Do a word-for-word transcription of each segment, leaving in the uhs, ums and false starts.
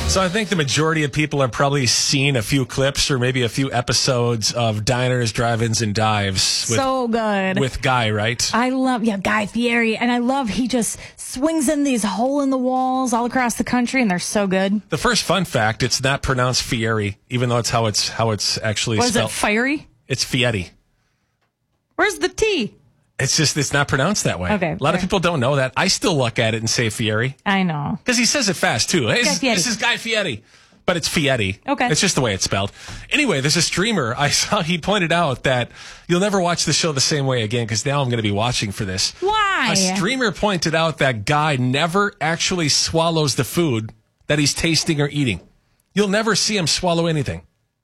So I think the majority of people have probably seen a few clips or maybe a few episodes of Diners, Drive-Ins, and Dives. With, so good. With Guy, right? I love, yeah, Guy Fieri. And I love he just swings in these hole-in-the-walls all across the country, and they're so good. The first fun fact, it's not pronounced Fieri, even though it's how it's how it's actually Was spelled. it fiery? It's Fieri. Where's the T? It's just, it's not pronounced that way. Okay, a lot fair. of people don't know that. I still look at it and say Fieri. I know. Because he says it fast, too. Hey, Guy this, Fieri. this is Guy Fieri. But it's Fieri. Okay. It's just the way it's spelled. Anyway, there's a streamer. I saw, he pointed out that you'll never watch the show the same way again because now I'm going to be watching for this. Why? A streamer pointed out that Guy never actually swallows the food that he's tasting or eating. You'll never see him swallow anything.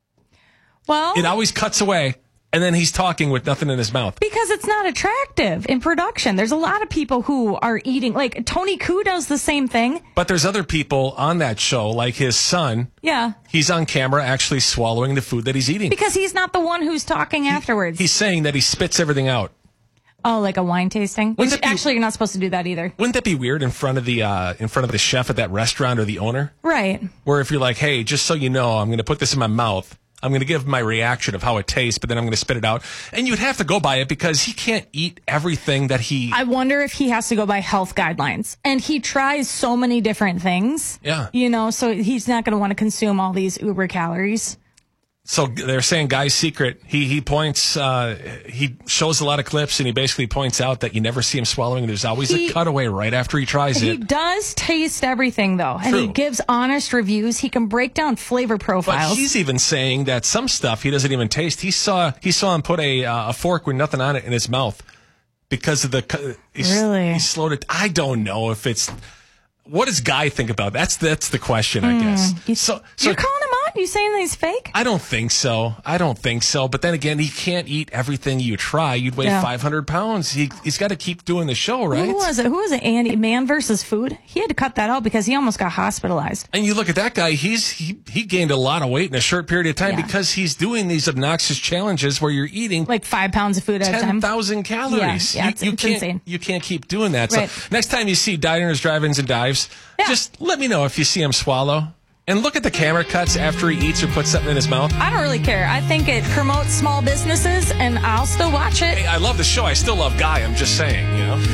Well, It always cuts away, and then he's talking with nothing in his mouth. because it's not attractive in production. There's a lot of people who are eating, like Tony Koo does the same thing. But there's other people on that show, like his son. Yeah. He's on camera actually swallowing the food that he's eating. Because he's not the one who's talking afterwards. He's saying that he spits everything out. Oh, like a wine tasting? Wouldn't Which it be- actually you're not supposed to do that either. Wouldn't that be weird in front of the uh, in front of the chef at that restaurant or the owner? Right. Where if you're like, hey, just so you know, I'm going to put this in my mouth. I'm going to give my reaction of how it tastes, but then I'm going to spit it out. And you'd have to go by it because he can't eat everything that he... I wonder if he has to go by health guidelines. And he tries so many different things. Yeah. You know, so he's not going to want to consume all these uber calories. So they're saying Guy's secret. He he points, uh, he shows a lot of clips, and he basically points out that you never see him swallowing. There's always He- a cutaway right after he tries He it. does taste everything, though. And he True. gives honest reviews. He can break down flavor But profiles. he's even saying that some stuff he doesn't even taste. He saw he saw him put a uh, a fork with nothing on it in his mouth because of the. cu- He's, Really? He slowed it. I don't know if it's. What does Guy think about that? That's that's the question, I guess. You- So so. You're calling him out? You saying that he's fake? I don't think so. I don't think so. But then again, he can't eat everything you try. You'd weigh Yeah. five hundred pounds. He, he's got to keep doing the show, right? Who was it? Who was it? Andy, Man versus Food? He had to cut that out because he almost got hospitalized. And you look at that guy, he's he, he gained a lot of weight in a short period of time Yeah. because he's doing these obnoxious challenges where you're eating Like five pounds of food at a ten time. thousand calories. Yeah, yeah, you, it's- you it's can't, insane. You can't keep doing that. Right. So next time you see Diners, Drive-Ins, and Dives, Yeah. just let me know if you see him swallow. And look at the camera cuts after he eats or puts something in his mouth. I don't really care. I think it promotes small businesses, and I'll still watch it. Hey, I love the show. I still love Guy. I'm just saying, you know.